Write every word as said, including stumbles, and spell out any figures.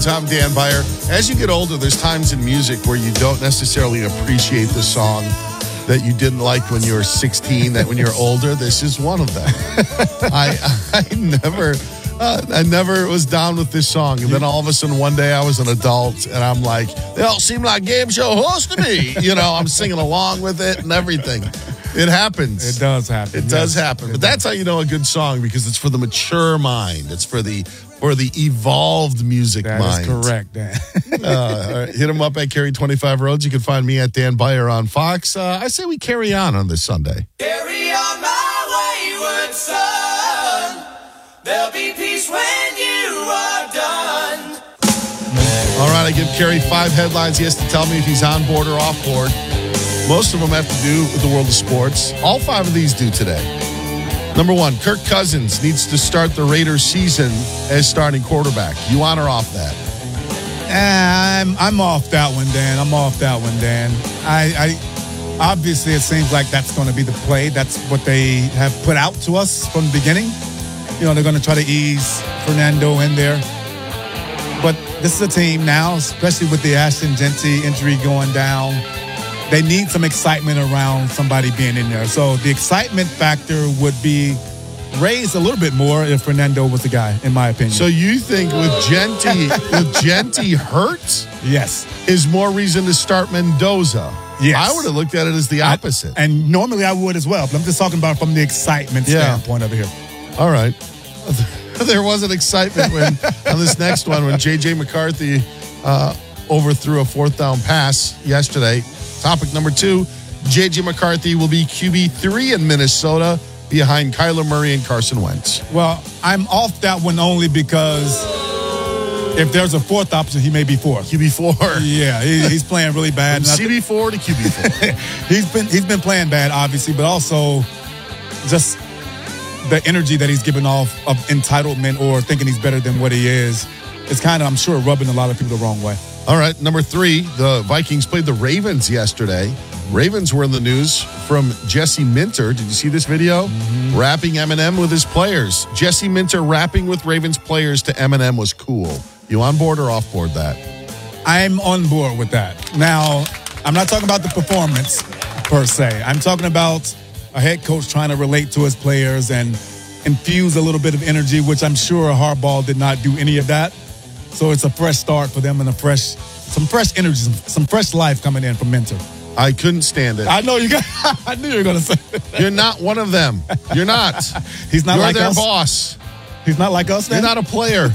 I'm Dan Byer. As you get older, there's times in music where you don't necessarily appreciate the song that you didn't like when you were sixteen, that when you're older, this is one of them. I I never uh, I never was down with this song. And then all of a sudden one day I was an adult and I'm like, they all seem like game show hosts to me. You know, I'm singing along with it and everything. It happens. It does happen. It yes. does happen. It But does. that's how you know a good song, because it's for the mature mind. It's for the for the evolved music That mind. is correct, Dan. uh, all right, hit him up at Carry twenty-five Roads. You can find me at Dan Byer on Fox. Uh, I say we carry on on this Sunday. Carry on my wayward son. There'll be peace when you are done. All right, I give Carrie five headlines. He has to tell me if he's on board or off board. Most of them have to do with the world of sports. All five of these do today. Number one, Kirk Cousins needs to start the Raiders season as starting quarterback. You on or off that? I'm I'm off that one, Dan. I'm off that one, Dan. I, I obviously it seems like that's going to be the play. That's what they have put out to us from the beginning. You know, they're going to try to ease Fernando in there. But this is a team now, especially with the Ashton Genty injury going down. They need some excitement around somebody being in there. So the excitement factor would be raised a little bit more if Fernando was the guy, in my opinion. So you think with Genty, with Genty hurt, yes, is more reason to start Mendoza? Yes. I would have looked at it as the opposite. I, and normally I would as well, but I'm just talking about from the excitement Yeah. standpoint over here. All right. There wasn't excitement when on this next one when J J McCarthy uh, overthrew a fourth down pass yesterday. Topic number two, J J McCarthy will be Q B three in Minnesota behind Kyler Murray and Carson Wentz. Well, I'm off that one only because if there's a fourth option, he may be fourth. Q B four. Yeah, he, he's playing really bad. From C B four to Q B four. he's been he's been playing bad, obviously, but also just the energy that he's giving off of entitlement or thinking he's better than what he is. It's kind of, I'm sure, rubbing a lot of people the wrong way. All right, number three, the Vikings played the Ravens yesterday. Ravens were in the news from Jesse Minter. Did you see this video? Mm-hmm. Rapping Eminem with his players. Jesse Minter rapping with Ravens players to Eminem was cool. You on board or off board that? I'm on board with that. Now, I'm not talking about the performance per se. I'm talking about a head coach trying to relate to his players and infuse a little bit of energy, which I'm sure Harbaugh did not do any of that. So it's a fresh start for them and a fresh, some fresh energy, some, some fresh life coming in from Minter. I couldn't stand it. I know you got. I knew you were going to say that. You're not one of them. You're not. He's not You're like their us. boss. He's not like us. You're Then? not a player.